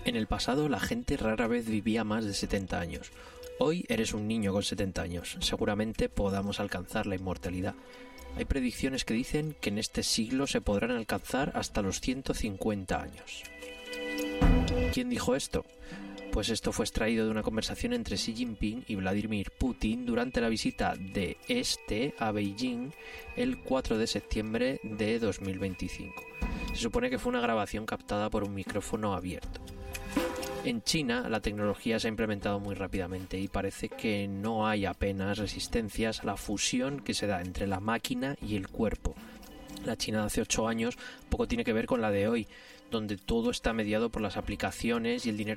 En el pasado la gente rara vez vivía más de 70 años. Hoy eres un niño con 70 años. Seguramente podamos alcanzar la inmortalidad. Hay predicciones que dicen que en este siglo se podrán alcanzar hasta los 150 años. ¿Quién dijo esto? Pues esto fue extraído de una conversación entre Xi Jinping y Vladimir Putin durante la visita de este a Beijing el 4 de septiembre de 2025. Se supone que fue una grabación captada por un micrófono abierto. En China la tecnología se ha implementado muy rápidamente y parece que no hay apenas resistencias a la fusión que se da entre la máquina y el cuerpo. La China de hace 8 años poco tiene que ver con la de hoy, donde todo está mediado por las aplicaciones y el dinero